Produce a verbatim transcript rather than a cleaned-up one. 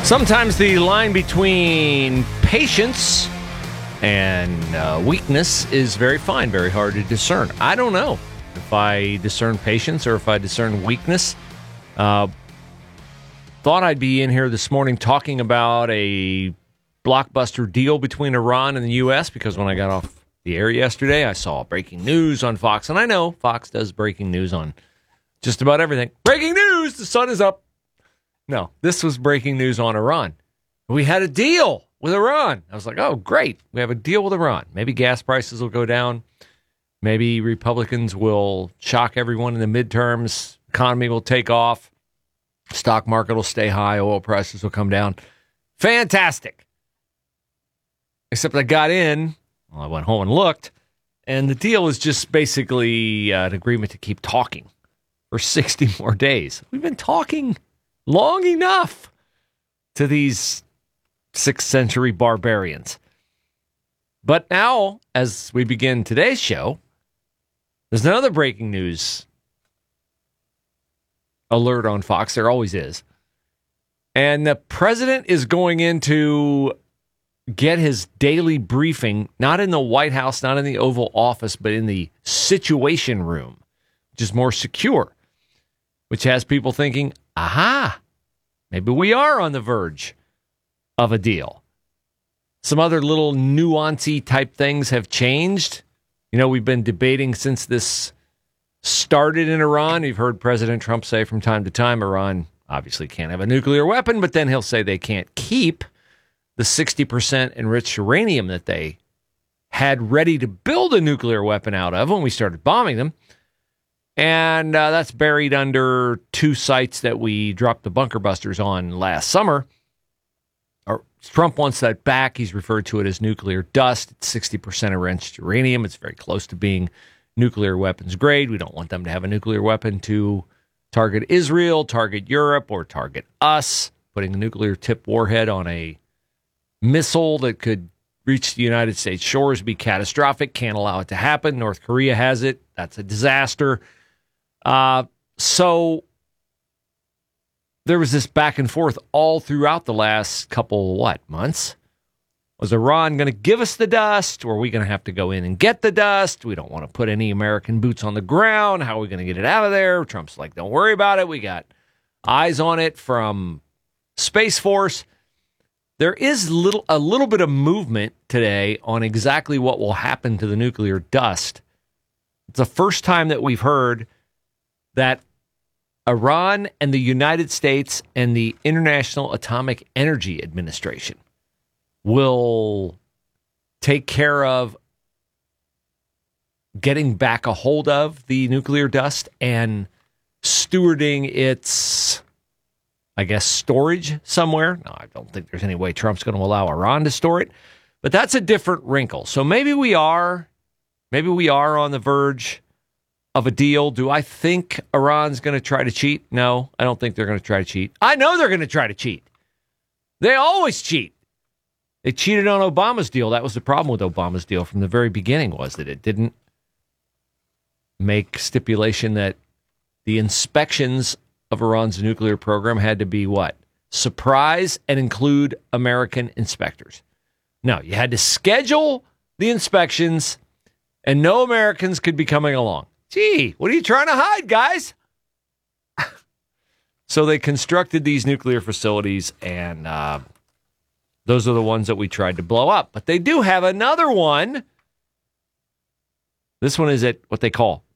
Sometimes the line between patience and uh, weakness is very fine, very hard to discern. I don't know if I discern patience or if I discern weakness. Uh, thought I'd be in here this morning talking about a blockbuster deal between Iran and the U S because when I got off the air yesterday, I saw breaking news on Fox. And I know Fox does breaking news on just about everything. Breaking news! The sun is up. No, this was breaking news on Iran. We had a deal with Iran. I was like, oh, great. We have a deal with Iran. Maybe gas prices will go down. Maybe Republicans will shock everyone in the midterms. Economy will take off. Stock market will stay high. Oil prices will come down. Fantastic. Except I got in. Well, I went home and looked. And the deal is just basically uh, an agreement to keep talking for sixty more days. We've been talking long enough to these sixth century barbarians. But now, as we begin today's show, there's another breaking news alert on Fox. There always is. And the president is going in to get his daily briefing, not in the White House, not in the Oval Office, but in the Situation Room, which is more secure, which has people thinking, aha, maybe we are on the verge of a deal. Some other little nuancy type things have changed. You know, we've been debating since this started in Iran. You've heard President Trump say from time to time, Iran obviously can't have a nuclear weapon, but then he'll say they can't keep the sixty percent enriched uranium that they had ready to build a nuclear weapon out of when we started bombing them. And uh, that's buried under two sites that we dropped the bunker busters on last summer. Or Trump wants that back. He's referred to it as nuclear dust. It's sixty percent enriched uranium. It's very close to being nuclear weapons grade. We don't want them to have a nuclear weapon to target Israel, target Europe, or target us. Putting a nuclear tipped warhead on a missile that could reach the United States shores would be catastrophic. Can't allow it to happen. North Korea has it. That's a disaster. Uh, so there was this back and forth all throughout the last couple, what, months? Was Iran going to give us the dust? Or are we going to have to go in and get the dust? We don't want to put any American boots on the ground. How are we going to get it out of there? Trump's like, don't worry about it. We got eyes on it from Space Force. There is little a little bit of movement today on exactly what will happen to the nuclear dust. It's the first time that we've heard that Iran and the United States and the International Atomic Energy Administration will take care of getting back a hold of the nuclear dust and stewarding its, I guess, storage somewhere. No, I don't think there's any way Trump's going to allow Iran to store it, but that's a different wrinkle. So maybe we are, maybe we are on the verge of a deal. Do I think Iran's going to try to cheat? No, I don't think they're going to try to cheat. I know they're going to try to cheat. They always cheat. They cheated on Obama's deal. That was the problem with Obama's deal from the very beginning, was that it didn't make stipulation that the inspections of Iran's nuclear program had to be what? Surprise and include American inspectors. No, you had to schedule the inspections and no Americans could be coming along. Gee, what are you trying to hide, guys? So they constructed these nuclear facilities, and uh, those are the ones that we tried to blow up. But they do have another one. This one is at what they call